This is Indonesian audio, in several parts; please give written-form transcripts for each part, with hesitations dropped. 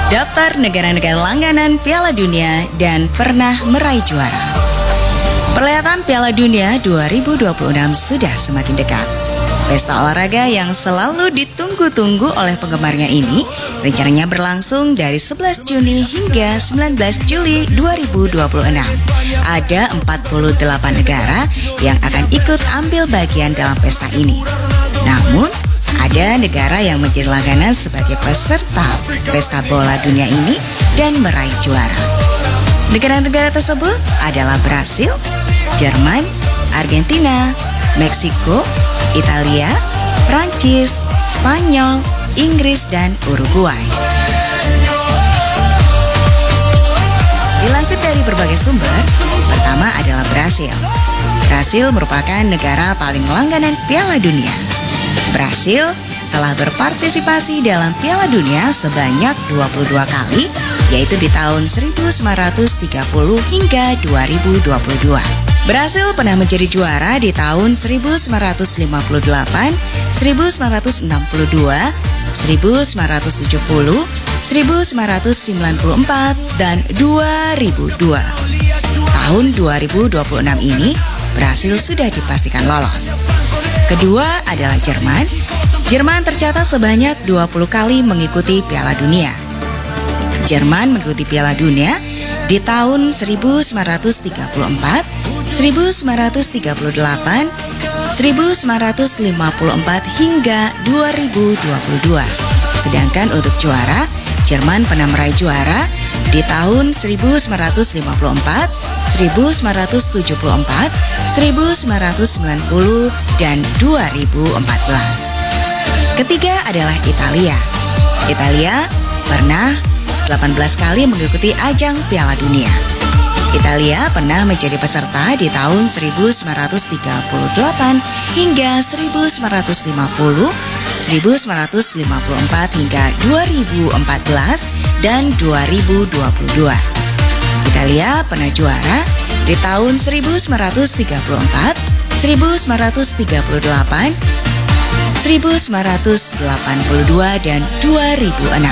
Daftar negara-negara langganan Piala Dunia dan pernah meraih juara. Perhelatan Piala Dunia 2026 sudah semakin dekat. Pesta olahraga yang selalu ditunggu-tunggu oleh penggemarnya ini rencananya berlangsung dari 11 Juni hingga 19 Juli 2026. Ada 48 negara yang akan ikut ambil bagian dalam pesta ini. Namun, ada negara yang menjadi langganan sebagai peserta pesta bola dunia ini dan meraih juara. Negara-negara tersebut adalah Brasil, Jerman, Argentina, Meksiko, Italia, Prancis, Spanyol, Inggris, dan Uruguay. Dilansir dari berbagai sumber, pertama adalah Brasil. Brasil merupakan negara paling langganan Piala Dunia. Brasil telah berpartisipasi dalam Piala Dunia sebanyak 22 kali, yaitu di tahun 1930 hingga 2022. Brasil pernah menjadi juara di tahun 1958, 1962, 1970, 1994, dan 2002. Tahun 2026 ini, Brasil sudah dipastikan lolos. Kedua adalah Jerman. Jerman tercatat sebanyak 20 kali mengikuti Piala Dunia. Jerman mengikuti Piala Dunia di tahun 1934, 1938, 1954 hingga 2022. Sedangkan untuk juara, Jerman pernah meraih juara di tahun 1954, 1974, 1990, dan 2014. Ketiga adalah Italia. Italia pernah 18 kali mengikuti ajang Piala Dunia. Italia pernah menjadi peserta di tahun 1938 hingga 1950, 1954 hingga 2014, dan 2022. Italia pernah juara di tahun 1934, 1938, 1982, dan 2006.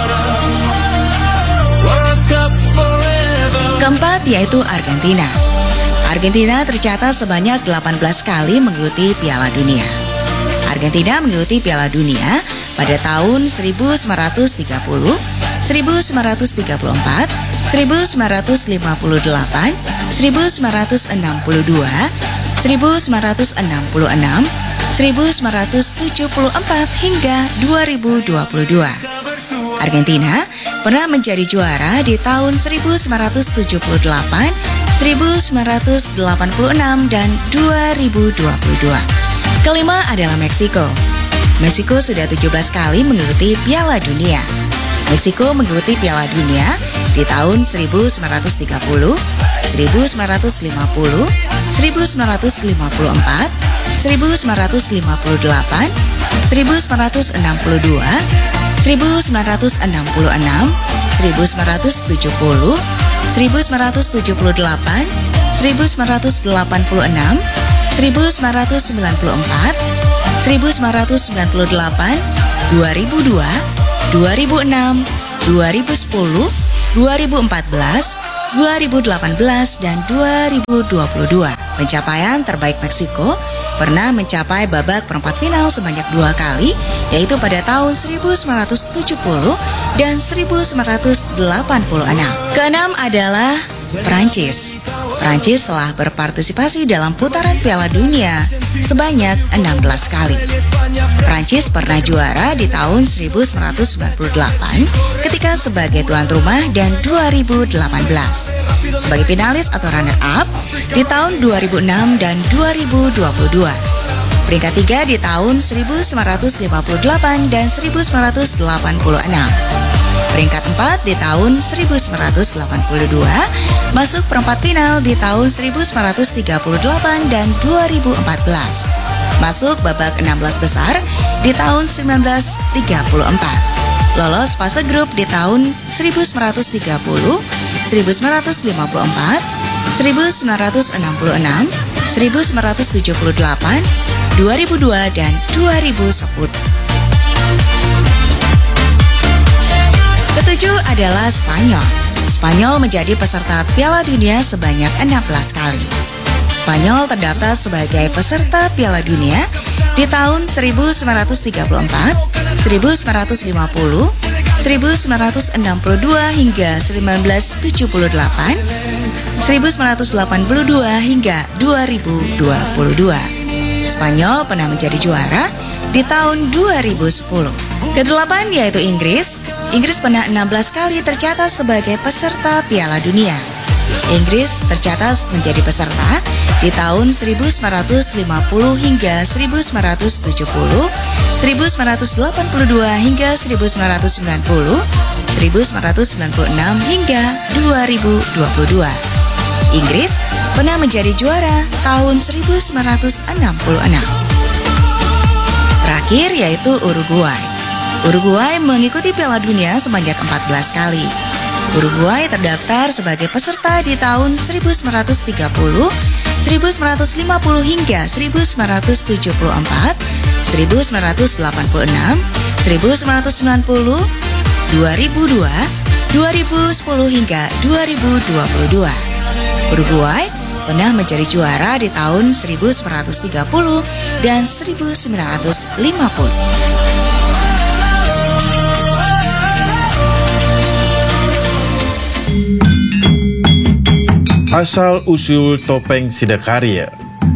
Keempat yaitu Argentina. Argentina tercatat sebanyak 18 kali mengikuti Piala Dunia. Argentina mengikuti Piala Dunia pada tahun 1930, 1934, 1958, 1962, 1966, 1974 hingga 2022. Argentina pernah menjadi juara di tahun 1978, 1986, dan 2022. Kelima adalah Meksiko. Meksiko sudah 17 kali mengikuti Piala Dunia. Meksiko mengikuti Piala Dunia di tahun 1930, 1950, 1954, 1958, 1962, 1966, 1970, 1978, 1986, 1994, 1998, 2002, 2006, 2010, 2014, 2018, dan 2022. Pencapaian terbaik Meksiko pernah mencapai babak perempat final sebanyak 2 kali, yaitu pada tahun 1970 dan 1986. Keenam adalah Prancis. Prancis telah berpartisipasi dalam putaran Piala Dunia sebanyak 16 kali. Prancis pernah juara di tahun 1998 ketika sebagai tuan rumah dan 2018. Sebagai finalis atau runner-up di tahun 2006 dan 2022. Peringkat 3 di tahun 1958 dan 1986. Peringkat 4 di tahun 1982, masuk perempat final di tahun 1938 dan 2014. Masuk babak 16 besar di tahun 1934. Lolos fase grup di tahun 1930, 1954, 1966, 1978, 2002, dan 2010. Ketujuh adalah Spanyol. Spanyol menjadi peserta Piala Dunia sebanyak 16 kali. Spanyol terdaftar sebagai peserta Piala Dunia di tahun 1934, 1950, 1962 hingga 1978, 1982 hingga 2022. Spanyol pernah menjadi juara di tahun 2010. Kedelapan yaitu Inggris. Inggris pernah 16 kali tercatat sebagai peserta Piala Dunia. Inggris tercatat menjadi peserta di tahun 1950 hingga 1970, 1982 hingga 1990, 1996 hingga 2022. Inggris pernah menjadi juara tahun 1966. Terakhir yaitu Uruguay. Uruguay mengikuti Piala Dunia sebanyak 14 kali. Uruguay terdaftar sebagai peserta di tahun 1930, 1950 hingga 1974, 1986, 1990, 2002, 2010 hingga 2022. Uruguay pernah menjadi juara di tahun 1930 dan 1950. Asal-usul topeng Sidakarya.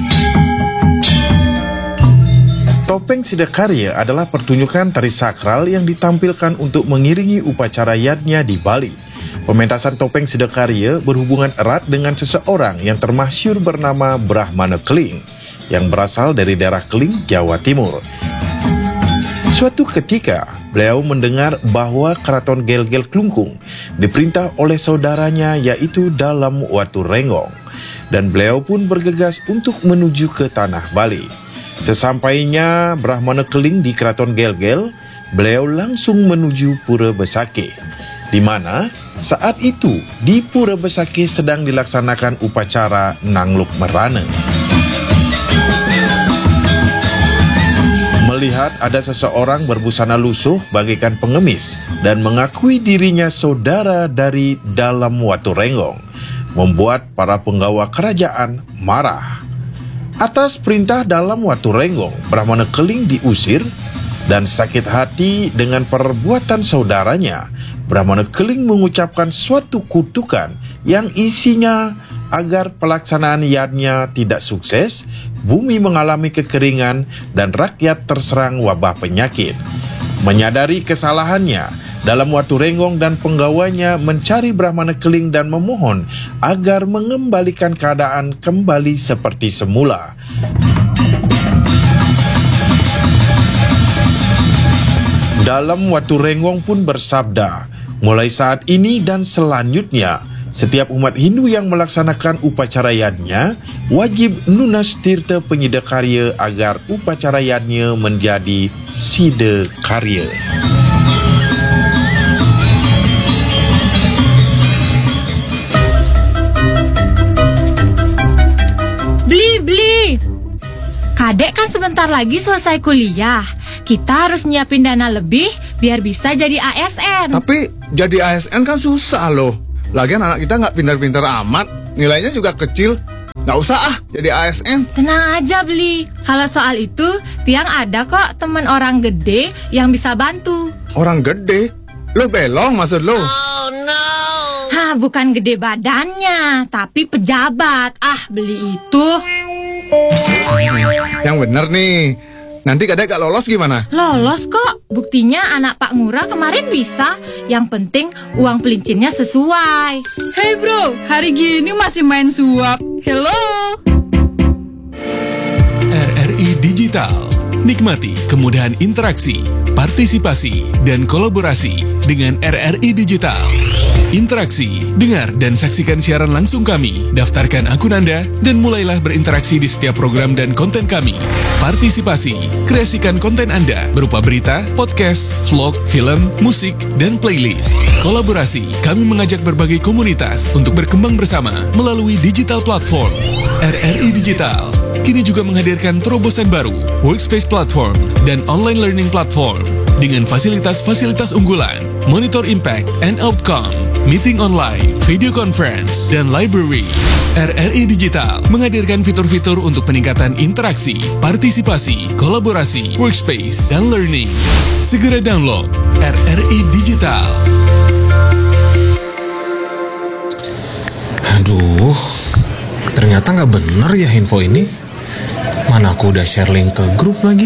Topeng Sidakarya adalah pertunjukan tari sakral yang ditampilkan untuk mengiringi upacara yadnya di Bali. Pementasan topeng Sidakarya berhubungan erat dengan seseorang yang termasyhur bernama Brahmana Keling, yang berasal dari daerah Keling, Jawa Timur. Suatu ketika, beliau mendengar bahwa Keraton Gel-Gel Klungkung diperintah oleh saudaranya yaitu Dalam Waturenggong, dan beliau pun bergegas untuk menuju ke tanah Bali. Sesampainya Brahmana Keling di Keraton Gel-Gel, beliau langsung menuju Pura Besakeh, di mana saat itu di Pura Besakeh sedang dilaksanakan upacara Nangluk Merana. Melihat ada seseorang berbusana lusuh bagaikan pengemis dan mengakui dirinya saudara dari Dalam Waturenggong, membuat para penggawa kerajaan marah. Atas perintah Dalam Waturenggong, Brahmana Keling diusir, dan sakit hati dengan perbuatan saudaranya, Brahmana Keling mengucapkan suatu kutukan yang isinya agar pelaksanaan yadnya tidak sukses, bumi mengalami kekeringan, dan rakyat terserang wabah penyakit. Menyadari kesalahannya, Dalam Waturenggong dan penggawanya mencari Brahmana Keling dan memohon agar mengembalikan keadaan kembali seperti semula. Dalam Waturenggong pun bersabda, mulai saat ini dan selanjutnya, setiap umat Hindu yang melaksanakan upacara yadnya wajib nunas tirta penyidakarya agar upacara yadnya menjadi sidakarya. Beli. Kadek kan sebentar lagi selesai kuliah. Kita harus nyiapin dana lebih biar bisa jadi ASN. Tapi jadi ASN kan susah loh. Lagian anak kita nggak pintar-pintar amat, nilainya juga kecil. Nggak usah jadi ASN. Tenang aja Beli, kalau soal itu Tiang ada kok teman orang gede yang bisa bantu. Orang gede? Lo belong maksud lo? Oh no. Hah, bukan gede badannya, tapi pejabat. Beli itu. Yang bener nih. Nanti kadek gak lolos gimana? Lolos kok, buktinya anak Pak Ngurah kemarin bisa. Yang penting uang pelincinnya sesuai. Hey bro, hari gini masih main suap. Hello. RRI Digital. Nikmati kemudahan interaksi, partisipasi, dan kolaborasi dengan RRI Digital. Interaksi, dengar dan saksikan siaran langsung kami, daftarkan akun Anda, dan mulailah berinteraksi di setiap program dan konten kami. Partisipasi, kreasikan konten Anda berupa berita, podcast, vlog, film, musik, dan playlist. Kolaborasi, kami mengajak berbagai komunitas untuk berkembang bersama melalui digital platform. RRI Digital kini juga menghadirkan terobosan baru, workspace platform, dan online learning platform dengan fasilitas-fasilitas unggulan monitor impact and outcome, meeting online, video conference, dan library. RRI Digital menghadirkan fitur-fitur untuk peningkatan interaksi, partisipasi, kolaborasi, workspace, dan learning. Segera download RRI Digital. Aduh, ternyata nggak bener ya info ini. Mana aku udah share link ke grup lagi.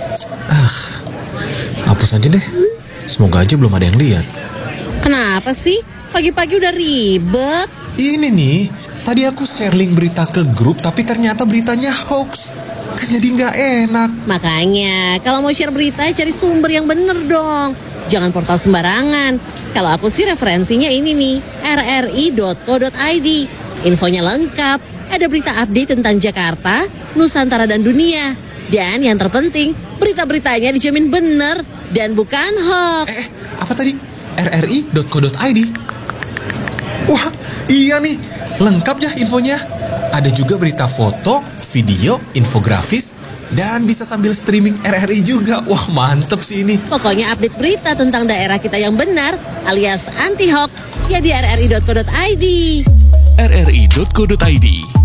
Hapus aja deh. Semoga aja belum ada yang lihat. Kenapa sih? Pagi-pagi udah ribet. Ini nih, tadi aku share link berita ke grup, tapi ternyata beritanya hoax. Kan jadi nggak enak. Makanya, kalau mau share berita, cari sumber yang bener dong. Jangan portal sembarangan. Kalau aku sih referensinya ini nih, rri.co.id. Infonya lengkap, ada berita update tentang Jakarta, Nusantara, dan dunia. Dan yang terpenting, berita-beritanya dijamin bener dan bukan hoax. Apa tadi? rri.co.id. Wah, iya nih, lengkap ya infonya. Ada juga berita foto, video, infografis, dan bisa sambil streaming RRI juga. Wah, mantep sih ini. Pokoknya update berita tentang daerah kita yang benar alias anti-hoax ya di rri.co.id. rri.co.id